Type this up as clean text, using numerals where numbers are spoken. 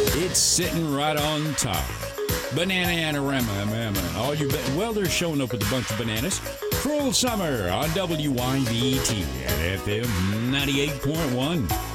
It's sitting right on top. Banana-ana-rama. All you well, they're showing up with a bunch of bananas. Cruel Summer on WYBT at FM 98.1.